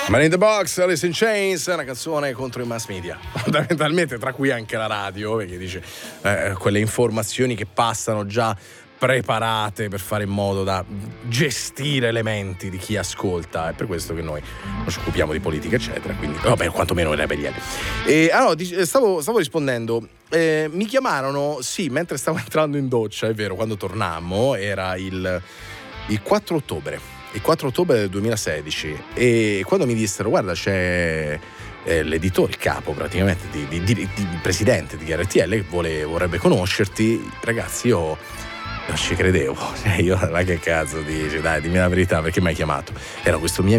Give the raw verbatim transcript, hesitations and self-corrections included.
Man in the Box, Alice in Chains, una canzone contro i mass media, fondamentalmente, tra cui anche la radio, perché dice eh, quelle informazioni che passano già preparate per fare in modo da gestire le menti di chi ascolta. È per questo che noi non ci occupiamo di politica eccetera, quindi vabbè, quantomeno i rebelliani. E allora stavo, stavo rispondendo, eh, mi chiamarono, sì, mentre stavo entrando in doccia, è vero, quando tornammo era il, il quattro ottobre il quattro ottobre del duemilasedici, e quando mi dissero guarda c'è eh, l'editore, il capo praticamente di, di, di, di presidente di R T L che vuole, vorrebbe conoscerti, ragazzi, io non ci credevo, cioè io, ma che cazzo dici, dai, dimmi la verità, perché mi hai chiamato? Era questo mio